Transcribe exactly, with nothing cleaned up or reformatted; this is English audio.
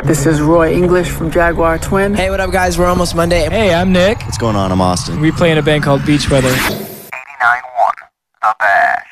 This is Roy English from Jaguar Twin. Hey, what up, guys? We're almost Monday. Hey, I'm Nick. What's going on? I'm Austin. We play in a band called Beach Weather. eighty-nine point one, The Bash.